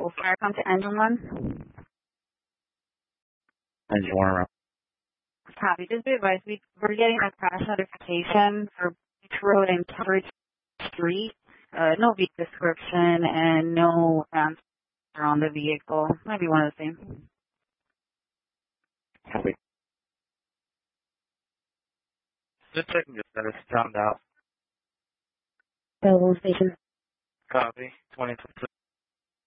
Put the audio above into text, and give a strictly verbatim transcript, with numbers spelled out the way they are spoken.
So fire come to engine one. Engine one around. Copy. Just be advised, we, we're getting a crash notification for Beach Road and Cambridge Street. Uh, no vehicle description and no answer on the vehicle. Might be one of the same. Copy. Just checking your status. John Dow. Belleville Station. Copy. twenty twenty-two.